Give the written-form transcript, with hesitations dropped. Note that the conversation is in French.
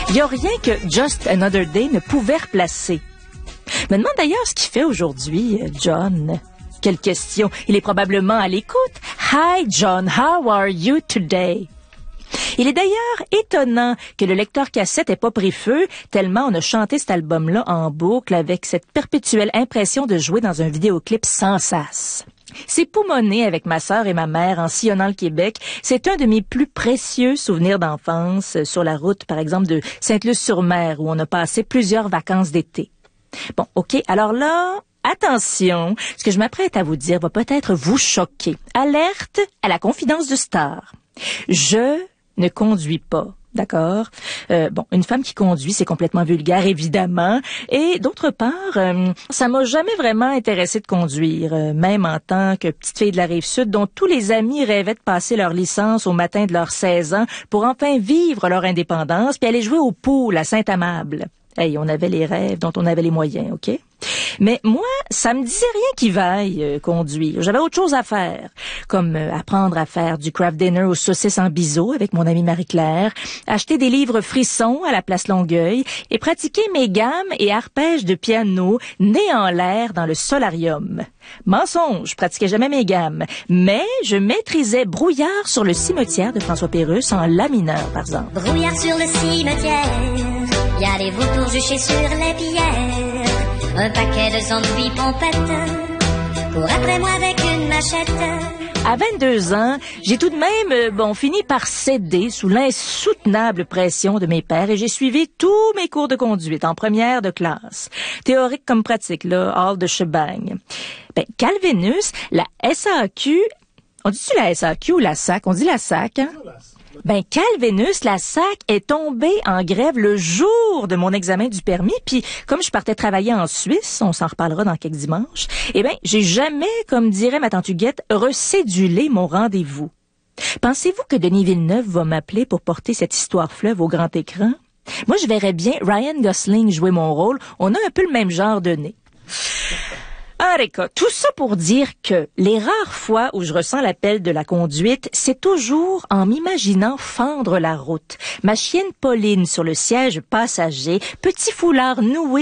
Il n'y a rien que Just Another Day ne pouvait replacer. Je me demande d'ailleurs ce qu'il fait aujourd'hui, John. Quelle question. Il est probablement à l'écoute. Hi, John, how are you today? Il est d'ailleurs étonnant que le lecteur cassette ait pas pris feu, tellement on a chanté cet album-là en boucle avec cette perpétuelle impression de jouer dans un vidéoclip sans sas. C'est poumonné avec ma sœur et ma mère en sillonnant le Québec. C'est un de mes plus précieux souvenirs d'enfance sur la route, par exemple, de Sainte-Luce-sur-Mer, où on a passé plusieurs vacances d'été. Bon, OK, alors là, attention, ce que je m'apprête à vous dire va peut-être vous choquer. Alerte à la confidence du star. Je ne conduis pas. D'accord? Une femme qui conduit, c'est complètement vulgaire, évidemment. Et d'autre part, ça m'a jamais vraiment intéressé de conduire, même en tant que petite fille de la Rive-Sud, dont tous les amis rêvaient de passer leur licence au matin de leurs 16 ans pour enfin vivre leur indépendance puis aller jouer au pool à Saint-Amable. Hey, on avait les rêves dont on avait les moyens, OK? Mais moi, ça me disait rien qui vaille conduire. J'avais autre chose à faire, comme apprendre à faire du craft dinner aux saucisses en biseau avec mon amie Marie-Claire, acheter des livres frissons à la place Longueuil et pratiquer mes gammes et arpèges de piano nés en l'air dans le solarium. Mensonge, je pratiquais jamais mes gammes, mais je maîtrisais Brouillard sur le cimetière de François Pérusse en la mineur, par exemple. Brouillard sur le cimetière, y a des vautours juchés sur les pierres. Un paquet de sandwichs pompettes, cours après moi avec une machette. À 22 ans, j'ai tout de même, fini par céder sous l'insoutenable pression de mes pères et j'ai suivi tous mes cours de conduite en première de classe. Théorique comme pratique, là, all the shebang. Calvinus, la SAQ, on dit-tu la SAQ ou la SAC? On dit la SAC, hein? Calvinus, la SAC, est tombée en grève le jour de mon examen du permis, puis comme je partais travailler en Suisse, on s'en reparlera dans quelques dimanches, j'ai jamais, comme dirait ma tante Huguette, recédulé mon rendez-vous. Pensez-vous que Denis Villeneuve va m'appeler pour porter cette histoire fleuve au grand écran? Moi, je verrais bien Ryan Gosling jouer mon rôle. On a un peu le même genre de nez. Arrêta, tout ça pour dire que les rares fois où je ressens l'appel de la conduite, c'est toujours en m'imaginant fendre la route. Ma chienne Pauline sur le siège passager, petit foulard noué